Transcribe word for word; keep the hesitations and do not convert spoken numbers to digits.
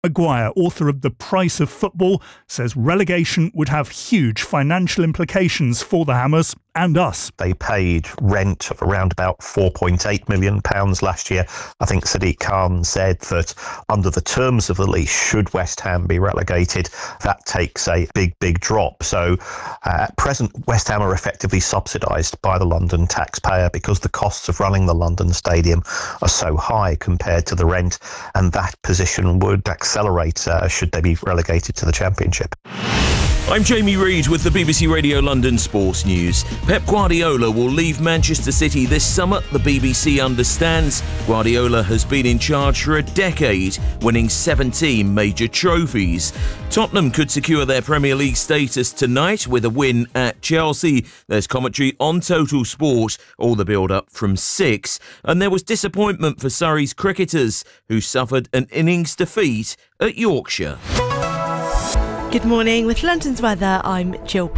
Maguire, author of The Price of Football, says relegation would have huge financial implications for the Hammers and us. They paid rent of around about four point eight million pounds last year. I think Sadiq Khan said that under the terms of the lease, should West Ham be relegated, that takes a big, big drop. So uh, at present, West Ham are effectively subsidised by the London taxpayer because the costs of running the London Stadium are so high compared to the rent, and that position would accelerate uh, should they be relegated to the Championship. I'm Jamie Reid with the B B C Radio London Sports News. Pep Guardiola will leave Manchester City this summer, the B B C understands. Guardiola has been in charge for a decade, winning seventeen major trophies. Tottenham could secure their Premier League status tonight with a win at Chelsea. There's commentary on Total Sport, all the build-up from six. And there was disappointment for Surrey's cricketers, who suffered an innings defeat at Yorkshire. Good morning. With London's weather, I'm Jill Brown.